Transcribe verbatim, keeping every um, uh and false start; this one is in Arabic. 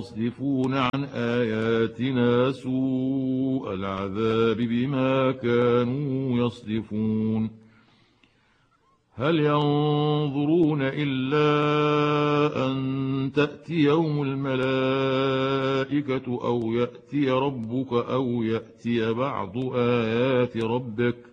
يصدفون عن آياتنا سوء العذاب بما كانوا يصدفون هل ينظرون إلا أن تأتيهم الملائكة أو يأتي ربك أو يأتي بعض آيات ربك